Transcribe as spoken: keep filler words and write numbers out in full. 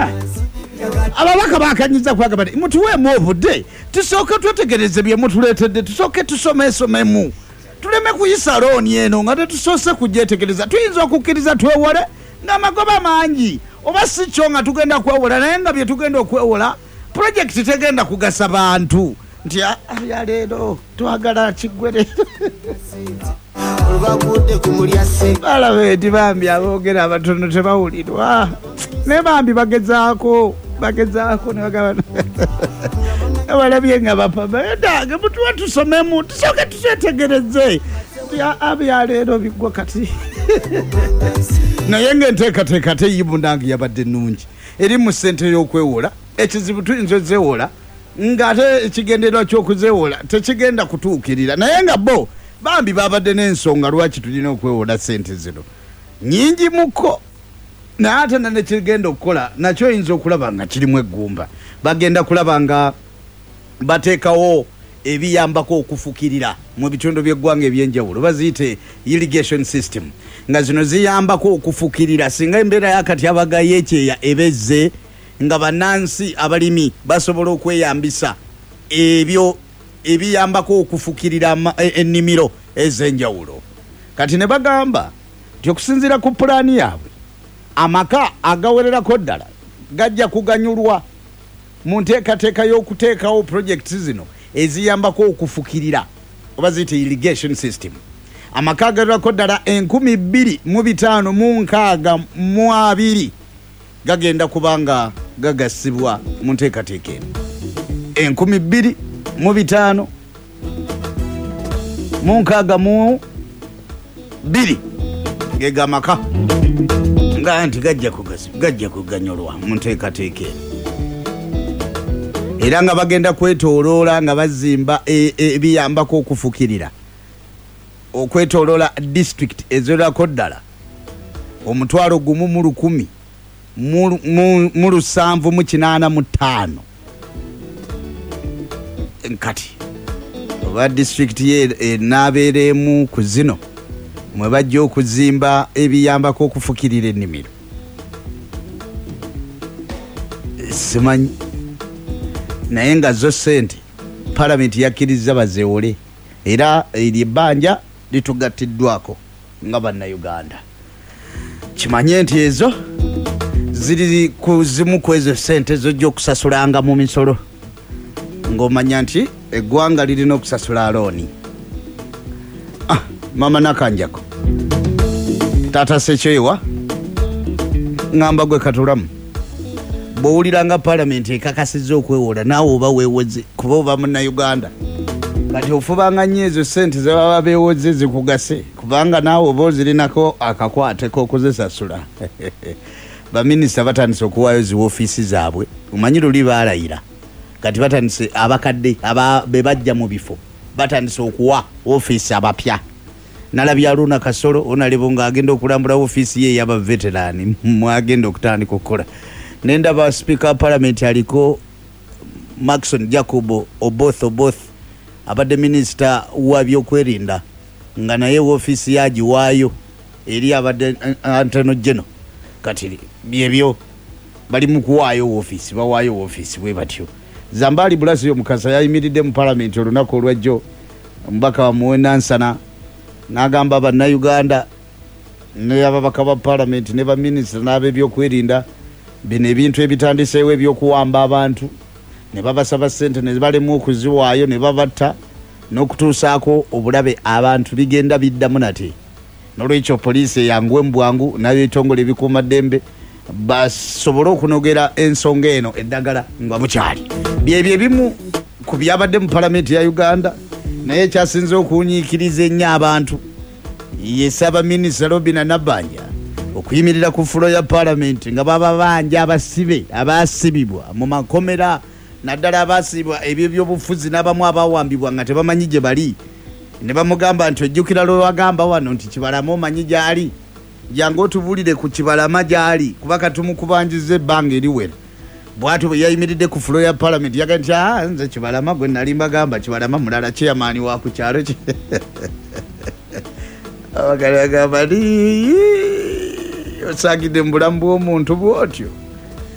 ababaka bakanyiza kwagamba mutuweemu obudde tusooke twetegereze bye mutuleetedde tusooke tusomesomemu tuleme kuyisa looni eno nga tetusoose kugyetegereza tuyinza okukkiriza twewole ng'amagoba mangi oba si kyo nga tugenda kwewola naye nga bye tugenda okwewola pulojekiti tegenda kugasa bantu nti yaleero twagala kiggwere balabeeti bambi aboogera abatono tebawulirwa naye bambi bagezaako bagezaako nebagaba balabye nga bapabaetage mutuwe tusomemu tusooke tusetegereze abyaleero biggwa kati naye ng'enteekateeka teyibunange yabadde nnungi eri mu ssente y'okwewola ekizibu tuyinza ozewola ng'ate ekigendererwa ky'okuzewola tekigenda kutuukirira naye nga bo bambi babadde n'ensonga lwaki tulina okwewola ssente zino nnyingi muko naye ate na nekigenda okukola nakyo oyinza okulaba nga kirimu eggumba bagenda kulaba nga bateekawo ebiyambako okufukirira mu bitundu by'eggwanga ebyenjawulo baziyite irrigation system nga zino ziyambako okufukirira singa embeera yakati abagayo ekyeya ebezze nga bannansi abalimi basobola okweyambisa ebyo ebiyambako okufukirira ennimiro ez'enjawulo kati ne bagamba nti okusinziira ku pulaani yaabwe amaka agawererako ddala gajja kuganyulwa mu nteekateeka y'okuteekawo pulojekiti zino eziyambako okufukirira oba ziyite irrigation system amaka agawererako ddala enkumi bbiri mu bitaano mu nkaaga mu abiri gagenda kubanga gagasibwa mu nteekateeka eno enkumi bbiri mu bitaano mu nkaaga mu bbiri gega amaka nga nti gajja gajja kuganyolwa mu nteekateeka eno era nga bagenda kwetooloola nga bazimba ebiyambako okufukirira okwetooloola district ezolerako ddala omutwalo gumu mu lukumi mu lusanvu mu kinaana mu ttaano kati oba district ye enaabeeremu ku zino mwe bajja okuzimba ebiyambako okufukirira ennimiro simanyi naye nga zo ssente palamenti yakkiriza bazeewole era eryo ebbanja litugattiddwako nga bannayuganda kimanye nti ezo ziri ku zimu ku ezo ssente zojja okusasulanga mu misolo ng'omanya nti eggwanga lirina okusasula looni ah, mama nakanjako taata sekyewa ngamba gwe katulamu bw'owuliranga palamenti ekakasizza okwewola naawe oba weewoze kuba oba munnayuganda kati ofubanga nnyo ezo ssente zebaba beewoze zikugase kubanga naawe oba ozirinako akakwate k'okuzisasula baminisita batandise okuwaayo zi woofiisi zaabwe omanyi luli baalayira kati batandise abakadde be bajja mu bifo batandise okuwa woofiisi abapya nalabya Aruna Kasolo onalebo ng'agenda okulambula woofiisi ye ey'aba veterani mwagenda okutandika okukola nendaba speaker wa parliament aliko Maxon Jacob Oboth Oboth abadde minisita wa byokwerinda nga naye woofiisi yagiwaayo eri abadde Antonio Geno kati byebyo bali mu kuwaayo woofiisi bawaayo woofiisi bwe batyo Zambali Bulasi omukasa yayimiridde mu parliament olunaku olwajjo omubaka wa Muwenansana n'agamba bannayuganda ne ababaka ba parliament ne baminisita n'ab'ebyokwerinda bino ebintu ebitandiseewo ebyokuwamba abantu ne babasaba ssente ne balemu okuziwaayo ne babatta n'okutuusaako obulabe abantu bigenda biddamu nate n'olwekyo poliisi eyanguwe mu bwangu n'ab'ebitongole ebikuumaddembe basobole okunogera ensonga eno eddagala nga bukyali byebyo ebimu ku byabadde mu palamenti ya Uganda naye ekyasinze okuwunyiikiriza ennyo abantu ye Ssaabaminisita Robinah Nabbanja okuyimirira ku fulo ya palamenti nga baba banja abasibe abaasibibwa mu makomera naddala abaasibibwa ebyo by'obufuzi n'abamu abawambibwa nga tebamanyi gye bali ne bamugamba nti ojjukira lwe wagamba wano nti Kibalama omanyi gy'ali jangu otubulire ku Kibalama gy'ali kuba katumukubanjiza ebbanga eriwera bw'atyo bwe yayimiridde ku fulo ya palamenti yaga nti ah nze Kibalama gwe nali mbagamba Kibalama mulala chairman wa ku kyalo kye abagala gamba osagidde mu bulamu bw'omuntu bw'otyo